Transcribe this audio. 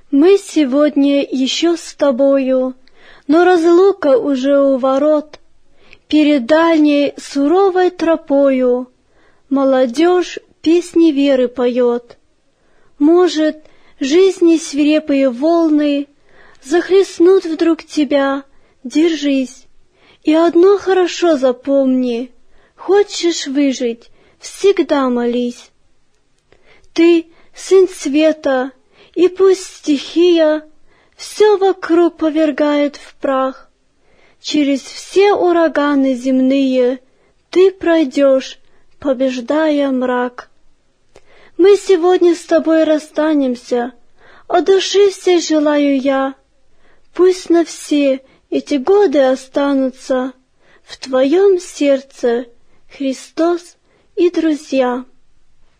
Мы сегодня еще с тобою, но разлука уже у ворот. Перед дальней суровой тропою молодежь песни веры поет. Может, жизни свирепые волны захлестнут вдруг тебя, держись. И одно хорошо запомни: хочешь выжить, всегда молись. Ты сын света, и пусть стихия все вокруг повергает в прах, через все ураганы земные ты пройдешь, побеждая мрак. Мы сегодня с тобой расстанемся, от души всей желаю я, пусть на все эти годы останутся в твоем сердце Христос и друзья.